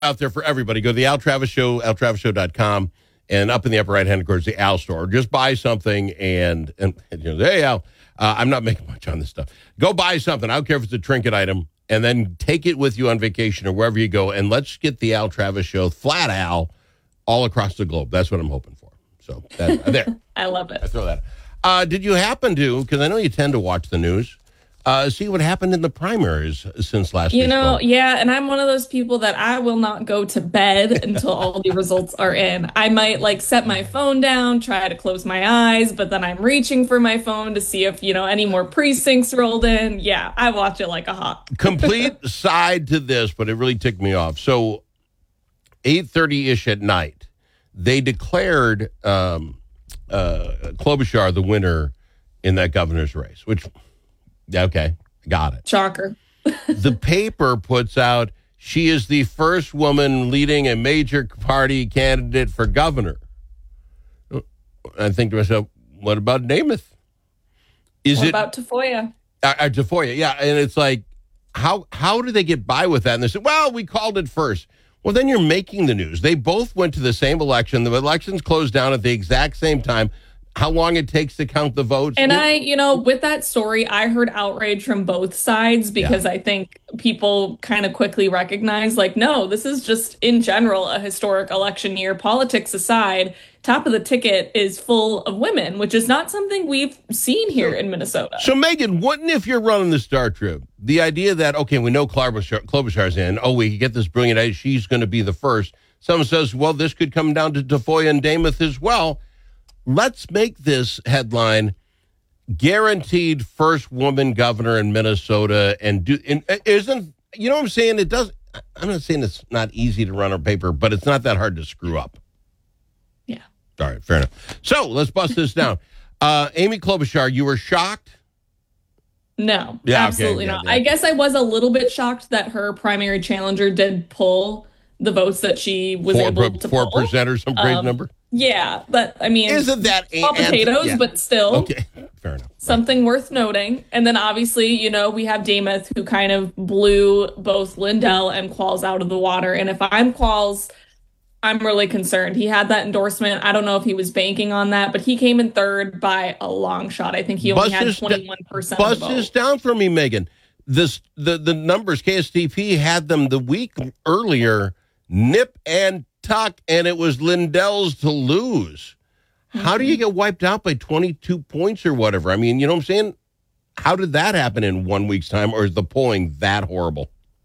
out there for everybody. Go to the Al Travis Show, altravisshow.com, and up in the upper right-hand corner is the Al store. Just buy something and hey, Al, I'm not making much on this stuff. Go buy something. I don't care if it's a trinket item, and then take it with you on vacation or wherever you go, and let's get the Al Travis Show, Flat Al, all across the globe. That's what I'm hoping for. So there. I love it. I throw that. Did you happen to, because I know you tend to watch the news, see what happened in the primaries since last week? Yeah, and I'm one of those people that I will not go to bed until all the results are in. I might set my phone down, try to close my eyes, but then I'm reaching for my phone to see if, any more precincts rolled in. Yeah, I watch it like a hawk. Complete side to this, but it really ticked me off. So 8:30-ish at night, they declared Klobuchar the winner in that governor's race, which... Okay, got it. Shocker. The paper puts out, she is the first woman leading a major party candidate for governor. I think to myself, what about Namath? What about Tafoya? Tafoya, yeah. And it's like, how do they get by with that? And they said, well, we called it first. Well, then you're making the news. They both went to the same election. The elections closed down at the exact same time. How long it takes to count the votes. And with that story, I heard outrage from both sides because I think people kind of quickly recognize, no, this is just in general a historic election year. Politics aside, top of the ticket is full of women, which is not something we've seen here in Minnesota. So, Megan, wouldn't, if you're running the Star Trib, the idea that, okay, we know Klobuchar's in, we get this brilliant idea, she's going to be the first. Someone says, well, this could come down to Tafoya and Namath as well. Let's make this headline guaranteed first woman governor in Minnesota isn't, you know what I'm saying? I'm not saying it's not easy to run a paper, but it's not that hard to screw up. Yeah. All right, fair enough. So let's bust this down. Amy Klobuchar, you were shocked? No, absolutely not. I guess I was a little bit shocked that her primary challenger did pull the votes that she was able to pull. 4% or some crazy number? Yeah, but isn't that potatoes? But still, okay, fair enough. Something worth noting. And then obviously, we have Namath, who kind of blew both Lindell and Qualls out of the water. And if I'm Qualls, I'm really concerned. He had that endorsement. I don't know if he was banking on that, but he came in third by a long shot. I think he only had 21% of the vote. Bust this down for me, Megan. The numbers, KSTP had them the week earlier, nip and tuck, and it was Lindell's to lose. How do you get wiped out by 22 points or whatever? I mean, you know what I'm saying? How did that happen in 1 week's time, or is the polling that horrible?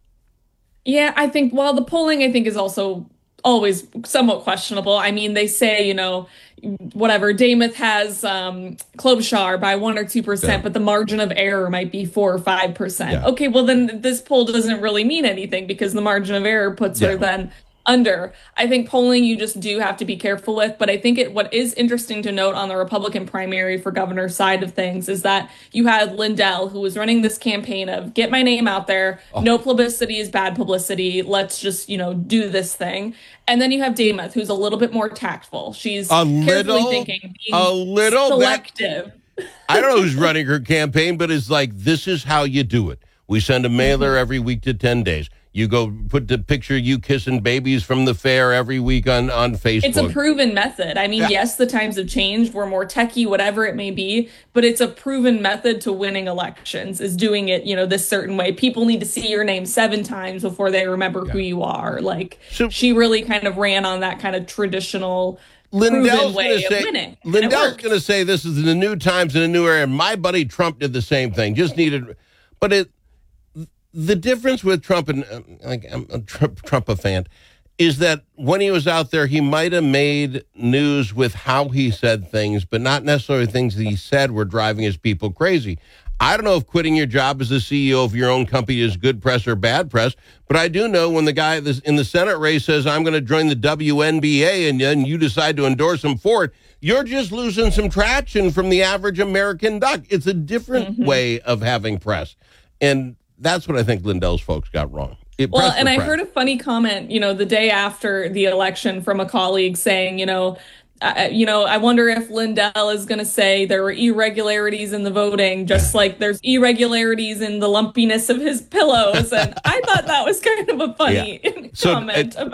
Yeah, I think, the polling, is also always somewhat questionable. I mean, they say, whatever, Namath has Klobuchar by 1 or 2%, but the margin of error might be 4 or 5%. Yeah. Okay, well, then this poll doesn't really mean anything because the margin of error puts her then under. I think polling you just do have to be careful with, but I think what is interesting to note on the Republican primary for governor side of things is that you had Lindell, who was running this campaign of get my name out there. No publicity is bad publicity. Let's just, do this thing. And then you have Namath, who's a little bit more tactful. She's carefully thinking, selective. I don't know who's running her campaign, but it's like, this is how you do it. We send a mailer every week to 10 days. You go put the picture you kissing babies from the fair every week on Facebook. It's a proven method. I mean, yes, the times have changed. We're more techie, whatever it may be, but it's a proven method to winning elections is doing it, this certain way. People need to see your name 7 times before they remember who you are. She really kind of ran on that kind of traditional proven way of winning. Lindell's going to say this is the new times and a new era. My buddy Trump did the same thing. The difference with Trump, and I'm a Trump fan, is that when he was out there, he might have made news with how he said things, but not necessarily things that he said were driving his people crazy. I don't know if quitting your job as the CEO of your own company is good press or bad press, but I do know when the guy in the Senate race says, I'm going to join the WNBA, and then you decide to endorse him for it, you're just losing some traction from the average American duck. It's a different way of having press. And that's what I think Lindell's folks got wrong. I heard a funny comment, the day after the election from a colleague saying, I wonder if Lindell is going to say there were irregularities in the voting, just like there's irregularities in the lumpiness of his pillows. And I thought that was kind of a funny comment.